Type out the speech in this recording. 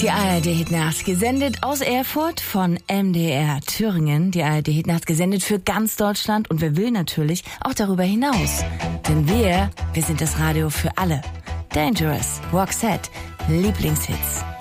Die ARD-Hitnacht gesendet aus Erfurt von MDR Thüringen. Die ARD-Hitnacht gesendet für ganz Deutschland und wer will natürlich auch darüber hinaus. Denn wir sind das Radio für alle. Dangerous, Roxette, Lieblingshits.